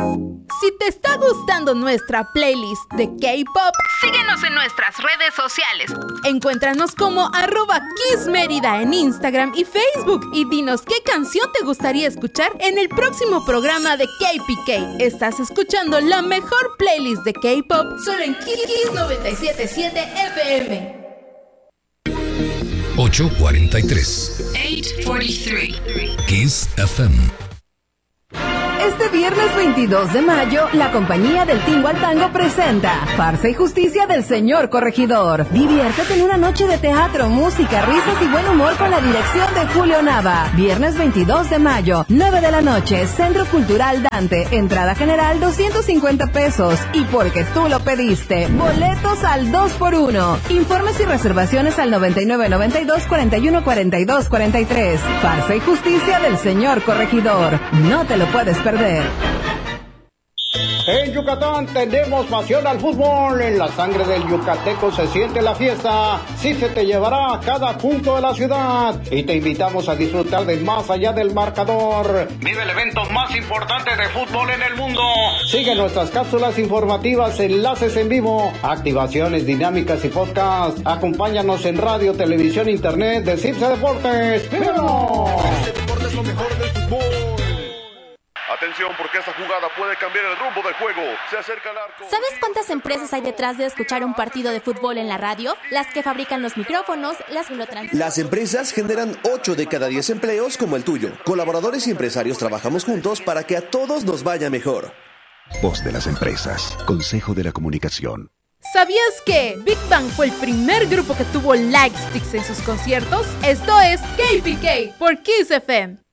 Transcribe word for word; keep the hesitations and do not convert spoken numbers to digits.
Si te está gustando nuestra playlist de K-pop, síguenos en nuestras redes sociales. Encuéntranos como arroba Kiss Mérida en Instagram y Facebook y dinos qué canción te gustaría escuchar en el próximo programa de K P K. Estás escuchando la mejor playlist de K-pop solo en Kiss noventa y siete punto siete F M. ocho cuarenta y tres. ocho cuarenta y tres. Kiss F M. Este viernes veintidós de mayo, la compañía del Tingo al Tango presenta Farsa y Justicia del Señor Corregidor. Diviértete en una noche de teatro, música, risas y buen humor con la dirección de Julio Nava. Viernes veintidós de mayo, nueve de la noche, Centro Cultural Dante. Entrada general doscientos cincuenta pesos. Y porque tú lo pediste, boletos al dos por uno. Informes y reservaciones al noventa y nueve noventa y dos cuarenta y uno cuarenta y dos cuarenta y tres. Farsa y Justicia del Señor Corregidor. No te lo puedes perder. En Yucatán tenemos pasión al fútbol. En la sangre del yucateco se siente la fiesta. Sí se te llevará a cada punto de la ciudad. Y te invitamos a disfrutar de más allá del marcador. Vive el evento más importante de fútbol en el mundo. Sigue nuestras cápsulas informativas, enlaces en vivo, activaciones dinámicas y podcast. Acompáñanos en radio, televisión, internet de Cipse Deportes. ¡Vívanos! Cipse Deportes, lo mejor del fútbol. Atención, porque esta jugada puede cambiar el rumbo del juego. Se acerca al arco. ¿Sabes cuántas empresas hay detrás de escuchar un partido de fútbol en la radio? Las que fabrican los micrófonos, las que lo transmiten. Las empresas generan ocho de cada diez empleos como el tuyo. Colaboradores y empresarios trabajamos juntos para que a todos nos vaya mejor. Voz de las empresas. Consejo de la Comunicación. ¿Sabías que Big Bang fue el primer grupo que tuvo lightsticks en sus conciertos? Esto es K P K por Kiss F M.